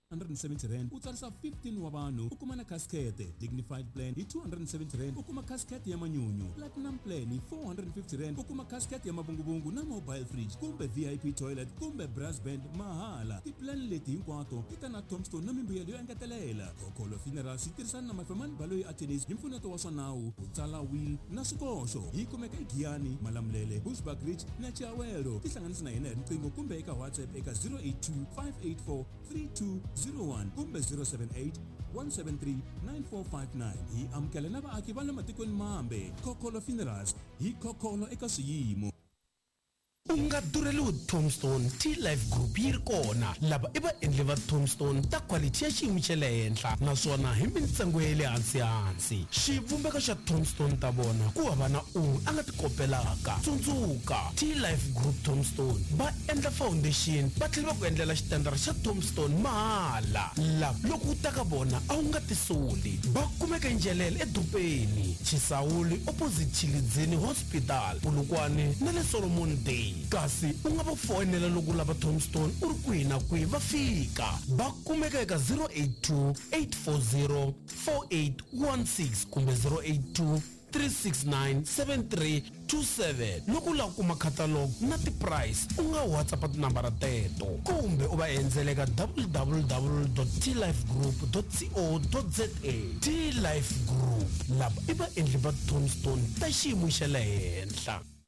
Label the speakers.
Speaker 1: 170 rand utsarisa 15 wa vanhu u kuma na casket. Dignified plan hi 270 rand u kuma casket ya manyunyu. Platinum plan hi 450 rand u kuma casket ya mavunguvungu na mobile fridge kumbe VIP toilet kumbe brass band mahala. Tiplan leti hinkwato ti ta na tombstone na mimbuyelo yo engetelela. Khokolo Funerals yi tirhisana na Mafemani Baloyi Attorneys hi mpfuneto wa swa nawu, ku tsala will na swikoxo. Yi kumeka eGiyani, Malamulele, Bushbuckridge na Chiawelo. Tihlanganisa na hina hi riqingho kumbe eka WhatsApp eka 082 584 3201 kumbe 078 173 9459. Hi amukela na vaaki va le matikweni mambe. Khokolo Funerals hi khokolo eka swiyimo.
Speaker 2: Unga dureliwe Tombstone T-Life Group yi ri kona lava i vaendli va Tombstone ta quality ya xiyimo xa le henhla naswona hi mintsengo ya le hansi. Xivumbeko xa Tombstone ta vona ku hava na un'we a nga ti kopelaka. Tsundzuka T-Life Group Tombstone va endla foundation va tlhela va ku endlela xitendara xa Tombstone mahala. Loko u ta ka vona a wu nga ti soli. Va kumeka Njelele eDupeni, Chisawuli opposite Chilidzini Hospital, Polokwane na le Solomon Day. Kasi u nga va fonela loko lava Tombstone u ri kwihi na kwihi va fika. Va kumeka eka 082 840 4816 kumbe 082 369 7327. Loko u lava ku kuma catalog na ti-price u nga WhatsApp tinambara teto kumbe u va endzela eka www.tlifegroup.co.za. T-Life Group lava i vaendli va Tombstone ta xiyimo xa le henhla.